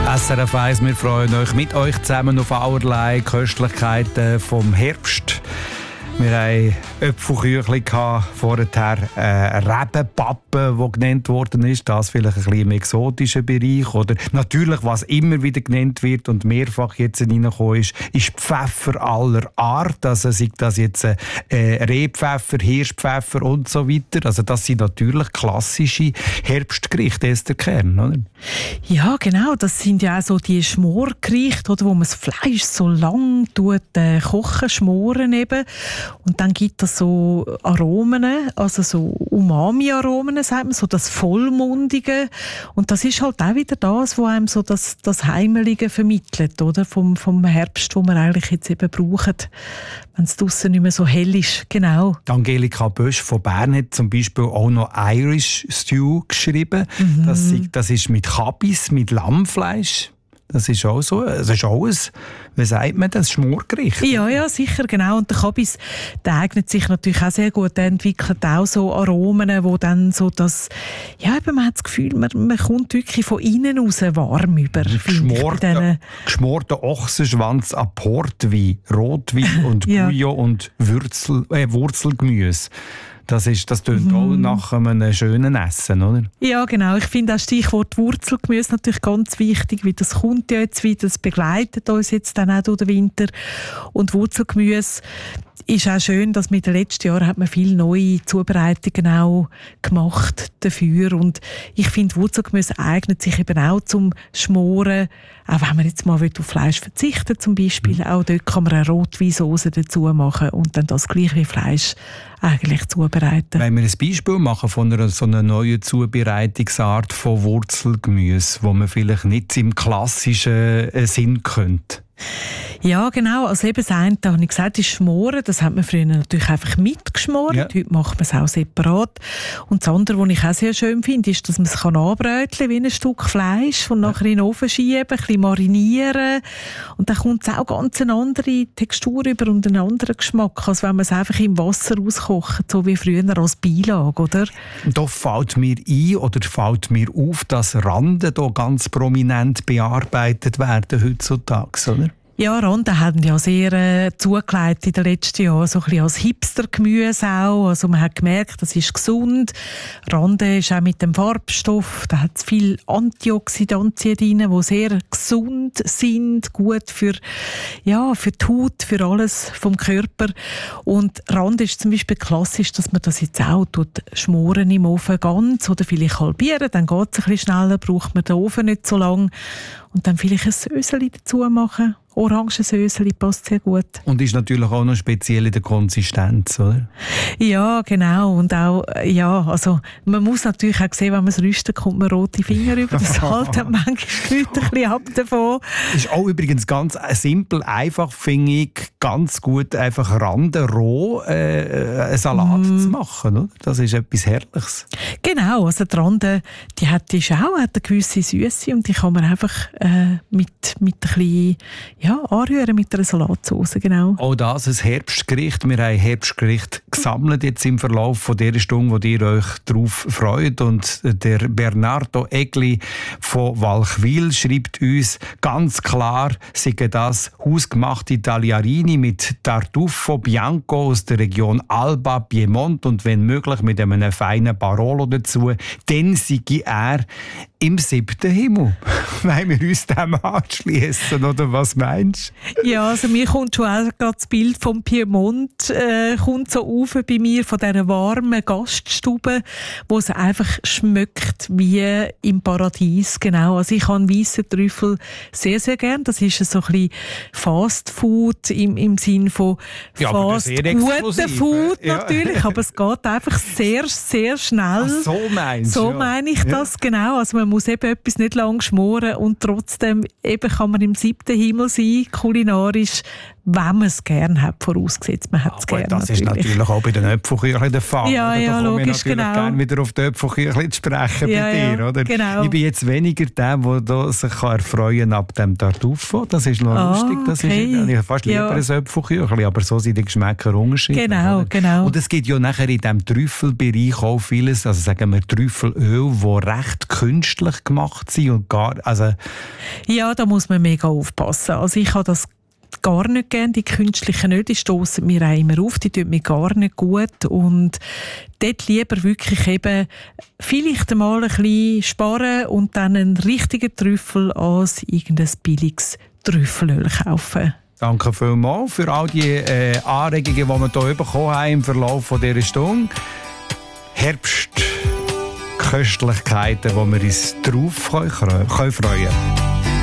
SRF 1, wir freuen uns mit euch zusammen auf allerlei Köstlichkeiten vom Herbst. Wir hatten Äpfelküchli, vorher Rebenpappe, die genannt worden ist. Das vielleicht ein bisschen im exotischen Bereich. Oder natürlich, was immer wieder genannt wird und mehrfach jetzt reingekommen ist Pfeffer aller Art. Also sei das jetzt Rehpfeffer, Hirschpfeffer und so weiter. Also das sind natürlich klassische Herbstgerichte, Esther Kern, oder? Ja, genau. Das sind ja auch so die Schmorgerichte, oder, wo man das Fleisch so lang kochen, schmoren eben. Und dann gibt es so Aromen, also so Umami-Aromen, sagt man, so das Vollmundige. Und das ist halt auch wieder das, was einem so das Heimelige vermittelt, oder? Vom Herbst, wo wir eigentlich jetzt eben brauchen, wenn es draussen nicht mehr so hell ist. Genau. Angelika Bösch von Bern hat zum Beispiel auch noch Irish Stew geschrieben. Mhm. Das ist mit Kabis, mit Lammfleisch. Das ist auch so. Das ist auch ein, wie sagt man das, Schmorgericht? Ja, sicher, genau. Und der Kabis, der eignet sich natürlich auch sehr gut. Der entwickelt auch so Aromen, wo dann so das, ja, eben, man hat das Gefühl, man kommt wirklich von innen raus warm über. Geschmorter Ochsenschwanz an Portwein, Rotwein und Bouillon und Wurzelgemüse. Das tönt auch nach einem schönen Essen, oder? Ja, genau. Ich finde das Stichwort Wurzelgemüse natürlich ganz wichtig, weil das kommt ja jetzt wieder, das begleitet uns jetzt dann auch durch den Winter. Und Wurzelgemüse ist auch schön, dass mit den letzten Jahren hat man viele neue Zubereitungen auch gemacht dafür. Und ich finde, Wurzelgemüse eignet sich eben auch zum Schmoren. Auch wenn man jetzt mal auf Fleisch verzichten zum Beispiel, auch dort kann man eine Rotweinsauce dazu machen und dann das gleich wie Fleisch eigentlich zubereiten. Wenn wir ein Beispiel machen von so einer neuen Zubereitungsart von Wurzelgemüse, wo man vielleicht nicht im klassischen Sinn könnte. Ja, genau. Also eben das eine, da habe ich gesagt, ist Schmoren. Das hat man früher natürlich einfach mitgeschmoren. Ja. Heute macht man es auch separat. Und das andere, was ich auch sehr schön finde, ist, dass man es anbröteln wie ein Stück Fleisch und nachher in den Ofen schieben, ein bisschen marinieren. Und dann kommt es auch ganz eine andere Textur über und einen anderen Geschmack, als wenn man es einfach im Wasser auskocht, so wie früher als Beilage, oder? Da fällt mir ein oder fällt mir auf, dass Randen hier ganz prominent bearbeitet werden heutzutage, oder? Ja, Randen haben ja sehr zugelegt in den letzten Jahren, so ein bisschen als Hipster-Gemüse auch. Also man hat gemerkt, das ist gesund. Randen ist auch mit dem Farbstoff, da hat es viel Antioxidantien drin, die sehr gesund sind, gut für die Haut, für alles vom Körper. Und Randen ist zum Beispiel klassisch, dass man das jetzt auch schmoren im Ofen ganz oder vielleicht halbieren, dann geht es ein bisschen schneller, braucht man den Ofen nicht so lang. Und dann vielleicht ein Söseli dazu machen. Orangensöseli passt sehr gut. Und ist natürlich auch noch speziell in der Konsistenz, oder? Ja, genau. Und auch, also man muss natürlich auch sehen, wenn man es rüstet, kommt man rote Finger über. Das halten manchmal die Leute ein bisschen ab davon. Ist auch übrigens ganz simpel, einfach, finde ich, ganz gut, einfach Randen roh einen Salat zu machen. Oder? Das ist etwas Herrliches. Genau, also die Randen, die hat eine gewisse Süße und die kann man einfach mit ein bisschen anrühren mit einer Salatsauce, genau. Auch das ein Herbstgericht. Wir haben Herbstgericht gesammelt jetzt im Verlauf von dieser Stunde, wo ihr euch darauf freut. Und der Bernardo Egli von Walchwil schreibt uns ganz klar, sei das hausgemachte Tagliarini mit Tartufo Bianco aus der Region Alba, Piemont und wenn möglich mit einem feinen Barolo dazu, dann sei er im 7. Himmel. Wollen wir uns dem anschließen, oder was meinst du? Ja, also mir kommt schon auch gerade das Bild vom Piemont kommt so auf bei mir, von dieser warmen Gaststube, wo es einfach schmeckt wie im Paradies, genau. Also ich habe weisse Trüffel sehr, sehr gern. Das ist so ein bisschen Fast Food im Sinn von fast guten Food natürlich, aber es geht einfach sehr, sehr schnell. Ach, so meinst du? So meine ich das, genau. Also man muss eben etwas nicht lang schmoren und trotzdem eben kann man im 7. Himmel sein, kulinarisch, wenn man es gerne hat, vorausgesetzt, man hat es gerne. Das ist natürlich auch bei den Äpfelküchlein der Fall. Ja, logisch, genau. Ich gerne wieder auf die Äpfelküchlein zu sprechen bei dir, oder? Genau. Ich bin jetzt weniger der, der sich erfreuen kann ab dem Tartufo. Das ist noch lustig. Das ist, ich fast lieber ein Äpfelküchlein, aber so sind die Geschmäcker unterschiedlich. Genau. Und es gibt ja nachher in diesem Trüffelbereich auch vieles, also sagen wir Trüffelöl, die recht künstlich gemacht sind und gar, also Ja, da muss man mega aufpassen. Also ich habe das gar nicht gern, die künstlichen Öle, die stossen mir auch immer auf, die tun mir gar nicht gut und dort lieber wirklich eben vielleicht einmal ein bisschen sparen und dann einen richtigen Trüffel als irgendein billiges Trüffelöl kaufen. Danke vielmals für all die Anregungen, die wir hier bekommen haben im Verlauf dieser Stunde. Herbstköstlichkeiten, wo wir uns drauf freuen können.